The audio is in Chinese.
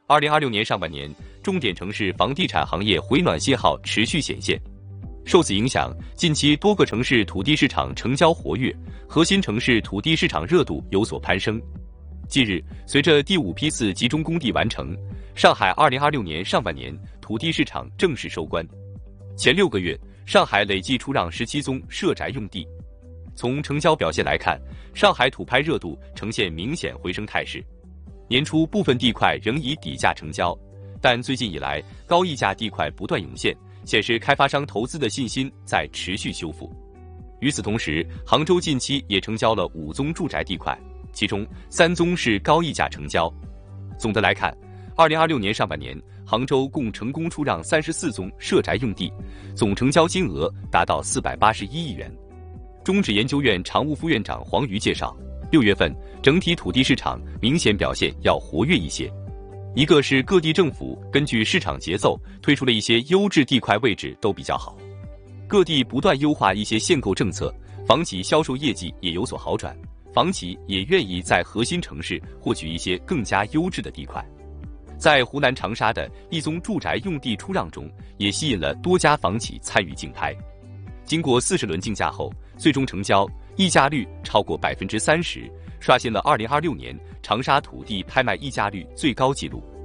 2026年上半年，重点城市房地产行业回暖信号持续显现。受此影响，近期多个城市土地市场成交活跃，核心城市土地市场热度有所攀升。近日，随着第5批次集中供地完成，上海2026年上半年土地市场正式收官。前6个月，上海累计出让17宗社宅用地。从成交表现来看，上海土拍热度呈现明显回升态势。年初部分地块仍以底价成交，但最近以来高溢价地块不断涌现，显示开发商投资的信心在持续修复。与此同时，杭州近期也成交了5宗住宅地块，其中3宗是高溢价成交。总的来看，2026年上半年，杭州共成功出让34宗社宅用地，总成交金额达到481亿元。中指研究院常务副院长黄瑜介绍，6月份整体土地市场明显表现要活跃一些。一个是各地政府根据市场节奏推出了一些优质地块，位置都比较好，各地不断优化一些限购政策，房企销售业绩也有所好转，房企也愿意在核心城市获取一些更加优质的地块。在湖南长沙的一宗住宅用地出让中，也吸引了多家房企参与竞拍。经过40轮竞价后，最终成交，溢价率超过30%，刷新了2026年长沙土地拍卖溢价率最高纪录。